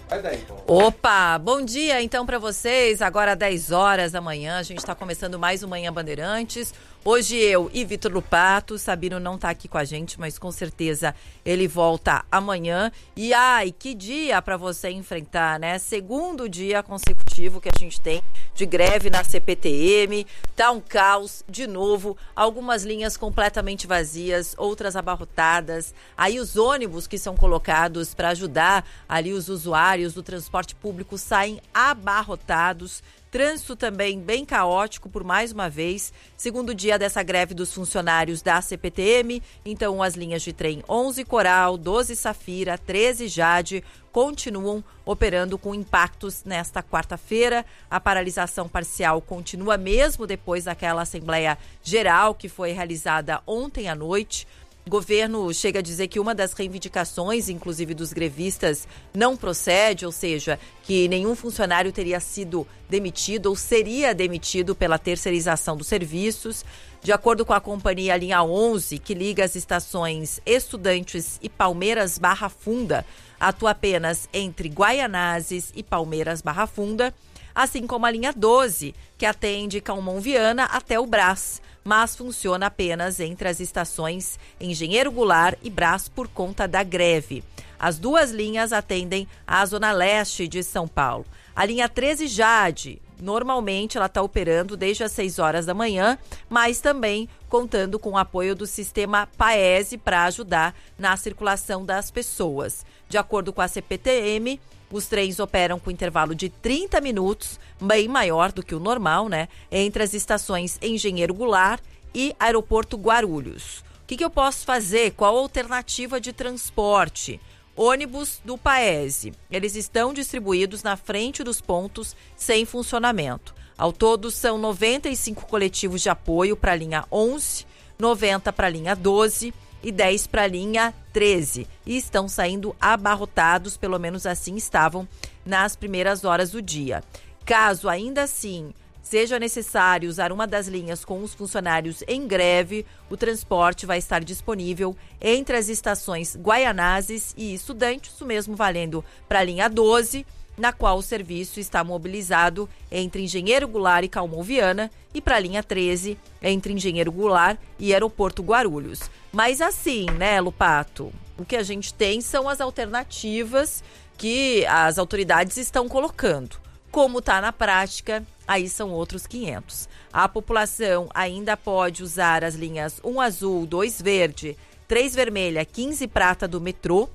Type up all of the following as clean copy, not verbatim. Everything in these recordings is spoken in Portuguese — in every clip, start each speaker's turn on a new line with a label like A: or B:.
A: Vai daí, bom.
B: Opa, bom dia então para vocês. Agora 10 horas da manhã, a gente está começando mais um Manhã Bandeirantes. Hoje eu e Vitor Lupato, Sabino não tá aqui com a gente, mas com certeza ele volta amanhã. E que dia para você enfrentar, né? Segundo dia consecutivo que a gente tem de greve na CPTM. Tá um caos de novo, algumas linhas completamente vazias, outras abarrotadas. Aí os ônibus que são colocados para ajudar ali os usuários do transporte público saem abarrotados. Trânsito também bem caótico por mais uma vez, segundo dia dessa greve dos funcionários da CPTM. Então as linhas de trem 11 Coral, 12 Safira, 13 Jade continuam operando com impactos nesta quarta-feira. A paralisação parcial continua mesmo depois daquela Assembleia Geral que foi realizada ontem à noite. O governo chega a dizer que uma das reivindicações, inclusive dos grevistas, não procede, ou seja, que nenhum funcionário teria sido demitido ou seria demitido pela terceirização dos serviços. De acordo com a companhia Linha 11, que liga as estações Estudantes e Palmeiras Barra Funda, atua apenas entre Guaianazes e Palmeiras Barra Funda, assim como a Linha 12, que atende Calmon Viana até o Brás, mas funciona apenas entre as estações Engenheiro Goulart e Brás por conta da greve. As duas linhas atendem à Zona Leste de São Paulo. A linha 13 Jade, normalmente ela está operando desde as 6 horas da manhã, mas também contando com o apoio do sistema Paese para ajudar na circulação das pessoas. De acordo com a CPTM, os trens operam com intervalo de 30 minutos, bem maior do que o normal, né? Entre as estações Engenheiro Goulart e Aeroporto Guarulhos. O que eu posso fazer? Qual a alternativa de transporte? Ônibus do Paese. Eles estão distribuídos na frente dos pontos sem funcionamento. Ao todo, são 95 coletivos de apoio para a linha 11, 90 para a linha 12 e 10 para a linha 13. E estão saindo abarrotados, pelo menos assim estavam nas primeiras horas do dia. Caso ainda assim seja necessário usar uma das linhas com os funcionários em greve, o transporte vai estar disponível entre as estações Guaianazes e Estudantes, o mesmo valendo para a linha 12, na qual o serviço está mobilizado entre Engenheiro Goulart e Calmon Viana, e para a linha 13, entre Engenheiro Goulart e Aeroporto Guarulhos. Mas assim, né, Lupato, o que a gente tem são as alternativas que as autoridades estão colocando. Como está na prática, aí são outros 500. A população ainda pode usar as linhas 1 azul, 2 verde, 3 vermelha, 15 prata do metrô,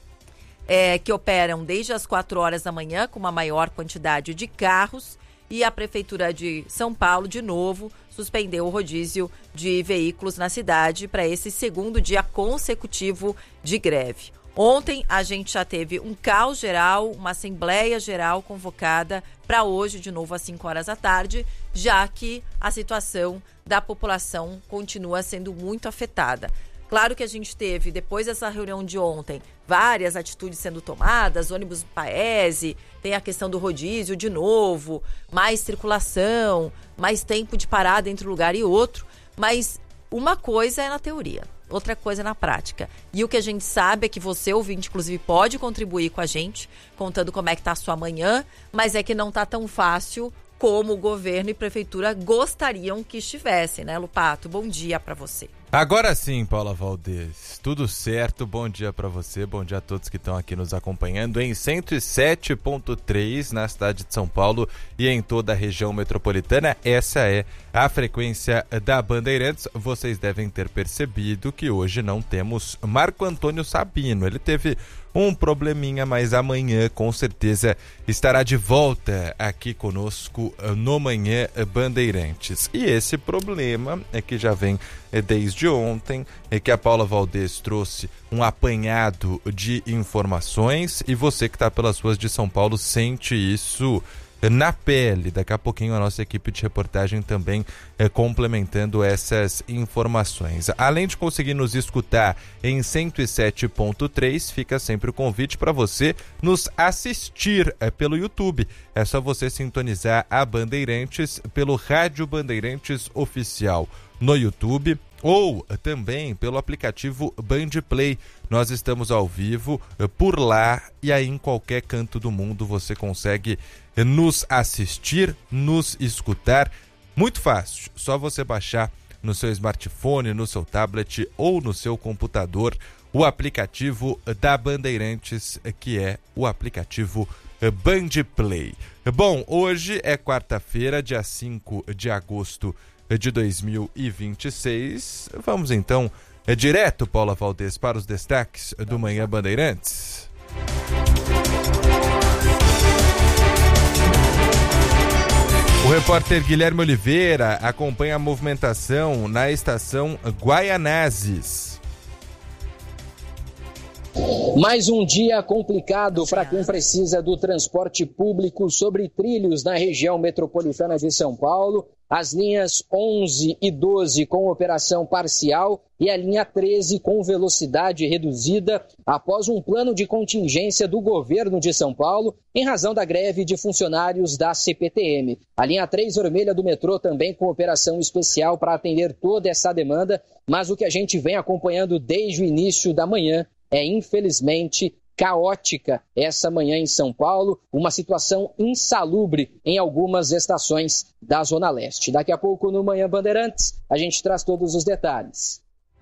B: que operam desde as 4 horas da manhã com uma maior quantidade de carros. E a Prefeitura de São Paulo, de novo, suspendeu o rodízio de veículos na cidade para esse segundo dia consecutivo de greve. Ontem a gente já teve um caos geral, uma Assembleia Geral convocada para hoje, de novo às 5 horas da tarde, já que a situação da população continua sendo muito afetada. Claro que a gente teve, depois dessa reunião de ontem, várias atitudes sendo tomadas, ônibus Paese, tem a questão do rodízio de novo, mais circulação, mais tempo de parada entre um lugar e outro, mas uma coisa é na teoria. Outra coisa na prática. E o que a gente sabe é que você, ouvinte, inclusive, pode contribuir com a gente, contando como é que tá a sua manhã, mas é que não tá tão fácil como o governo e prefeitura gostariam que estivesse, né, Lupato? Bom dia para você.
A: Agora sim, Paula Valdez, tudo certo, bom dia para você, bom dia a todos que estão aqui nos acompanhando em 107.3 na cidade de São Paulo e em toda a região metropolitana. Essa é a frequência da Bandeirantes. Vocês devem ter percebido que hoje não temos Marco Antônio Sabino, ele teve um probleminha, mas amanhã com certeza estará de volta aqui conosco no Manhã Bandeirantes. E esse problema é que já vem desde ontem, é que a Paula Valdez trouxe um apanhado de informações e você que está pelas ruas de São Paulo sente isso na pele. Daqui a pouquinho a nossa equipe de reportagem também complementando essas informações. Além de conseguir nos escutar em 107.3, fica sempre o convite para você nos assistir pelo YouTube. É só você sintonizar a Bandeirantes pelo Rádio Bandeirantes Oficial. no YouTube ou também pelo aplicativo Band Play. Nós estamos ao vivo por lá e aí em qualquer canto do mundo você consegue nos assistir, nos escutar. Muito fácil, só você baixar no seu smartphone, no seu tablet ou no seu computador o aplicativo da Bandeirantes, que é o aplicativo Band Play. Bom, hoje é quarta-feira, dia 5 de agosto de 2026. Vamos então direto, Paula Valdez, para os destaques do Manhã Bandeirantes. O repórter Guilherme Oliveira acompanha a movimentação na estação Guaianazes.
C: Mais um dia complicado para quem precisa do transporte público sobre trilhos na região metropolitana de São Paulo. As linhas 11 e 12 com operação parcial e a linha 13 com velocidade reduzida após um plano de contingência do governo de São Paulo em razão da greve de funcionários da CPTM. A linha 3 vermelha do metrô também com operação especial para atender toda essa demanda, mas o que a gente vem acompanhando desde o início da manhã é, infelizmente, caótica essa manhã em São Paulo, uma situação insalubre em algumas estações da Zona Leste. Daqui a pouco, no Manhã Bandeirantes, a gente traz todos os detalhes.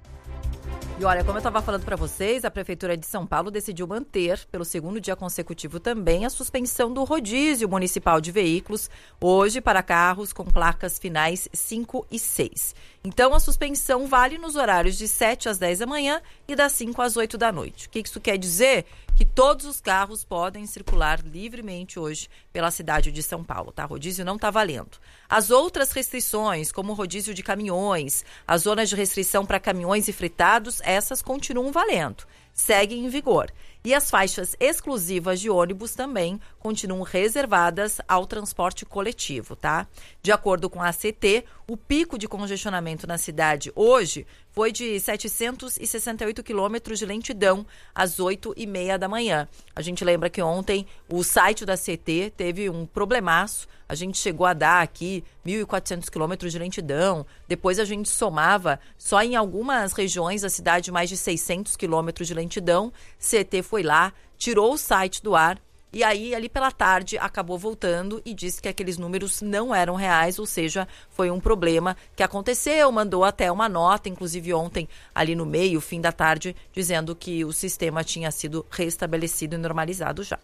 B: E olha, como eu estava falando para vocês, a Prefeitura de São Paulo decidiu manter, pelo segundo dia consecutivo também, a suspensão do rodízio municipal de veículos, hoje para carros com placas finais 5 e 6. Então, a suspensão vale nos horários de 7 às 10 da manhã e das 5 às 8 da noite. O que isso quer dizer? Que todos os carros podem circular livremente hoje pela cidade de São Paulo, tá? Rodízio não está valendo. As outras restrições, como o rodízio de caminhões, as zonas de restrição para caminhões e fretados, essas continuam valendo, seguem em vigor. E as faixas exclusivas de ônibus também continuam reservadas ao transporte coletivo, tá? De acordo com a ACT, o pico de congestionamento na cidade hoje foi de 768 quilômetros de lentidão às 8h30 da manhã. A gente lembra que ontem o site da ACT teve um problemaço. A gente chegou a dar aqui 1.400 quilômetros de lentidão. Depois a gente somava, só em algumas regiões da cidade, mais de 600 quilômetros de lentidão. CT foi lá, tirou o site do ar e aí, ali pela tarde, acabou voltando e disse que aqueles números não eram reais, ou seja, foi um problema que aconteceu, mandou até uma nota, inclusive ontem, ali no meio, fim da tarde, dizendo que o sistema tinha sido restabelecido e normalizado já.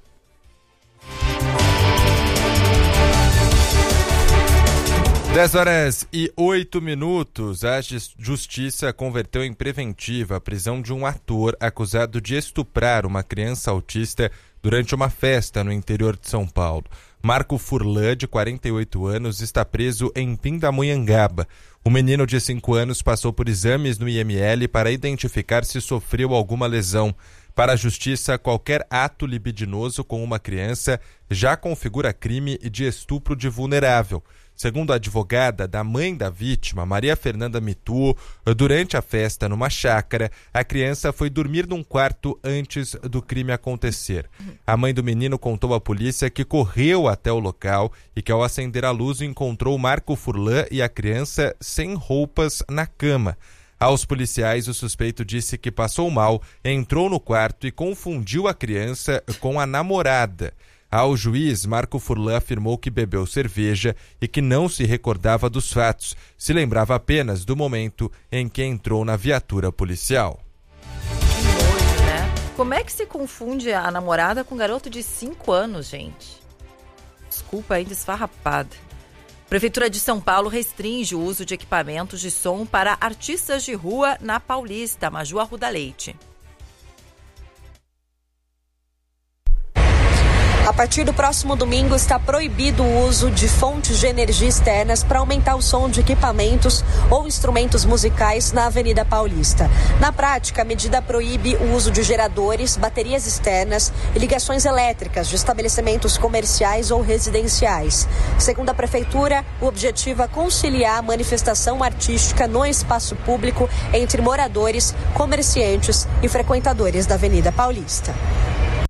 A: Dez horas e 8 minutos, a Justiça converteu em preventiva a prisão de um ator acusado de estuprar uma criança autista durante uma festa no interior de São Paulo. Marco Furlan, de 48 anos, está preso em Pindamonhangaba. O menino de 5 anos passou por exames no IML para identificar se sofreu alguma lesão. Para a Justiça, qualquer ato libidinoso com uma criança já configura crime de estupro de vulnerável. Segundo a advogada da mãe da vítima, Maria Fernanda Mituo, durante a festa numa chácara, a criança foi dormir num quarto antes do crime acontecer. A mãe do menino contou à polícia que correu até o local e que, ao acender a luz, encontrou Marco Furlan e a criança sem roupas na cama. Aos policiais, o suspeito disse que passou mal, entrou no quarto e confundiu a criança com a namorada. Ao juiz, Marco Furlan afirmou que bebeu cerveja e que não se recordava dos fatos, se lembrava apenas do momento em que entrou na viatura policial.
B: Que nojo, né? Como é que se confunde a namorada com um garoto de 5 anos, gente? Desculpa aí, desfarrapada. Prefeitura de São Paulo restringe o uso de equipamentos de som para artistas de rua na Paulista. Maju Arruda Leite.
D: A partir do próximo domingo está proibido o uso de fontes de energia externas para aumentar o som de equipamentos ou instrumentos musicais na Avenida Paulista. Na prática, a medida proíbe o uso de geradores, baterias externas e ligações elétricas de estabelecimentos comerciais ou residenciais. Segundo a Prefeitura, o objetivo é conciliar a manifestação artística no espaço público entre moradores, comerciantes e frequentadores da Avenida Paulista.